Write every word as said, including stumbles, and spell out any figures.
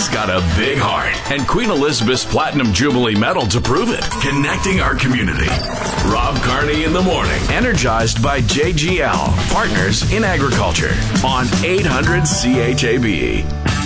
He's got a big heart and Queen Elizabeth's Platinum Jubilee Medal to prove it. Connecting our community. Rob Carney in the morning. Energized by J G L, Partners in Agriculture, on eight hundred C H A B.